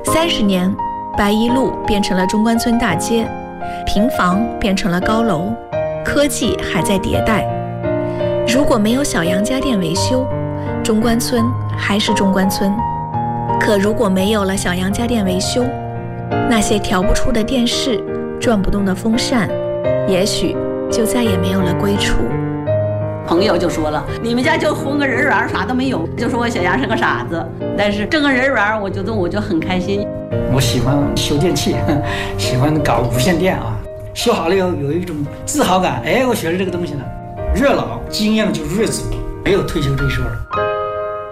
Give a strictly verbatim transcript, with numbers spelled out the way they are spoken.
三十年，白一路变成了中关村大街，平房变成了高楼，科技还在迭代。如果没有小杨家电维修，中关村还是中关村。可如果没有了小杨家电维修，那些调不出的电视，转不动的风扇，也许就再也没有了归处。 朋友就说了，你们家就混个人缘，啥都没有，就说我小杨是个傻子。但是挣个人缘，我觉得我就很开心。 我喜欢修电器，喜欢搞无线电啊，修好了以后有一种自豪感，哎，我学了这个东西了。越老经验就越足，没有退休这一说了。